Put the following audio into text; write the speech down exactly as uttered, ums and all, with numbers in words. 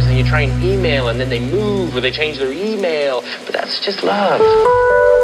lives, and you try and email, and then they move or they change their email. But that's just love.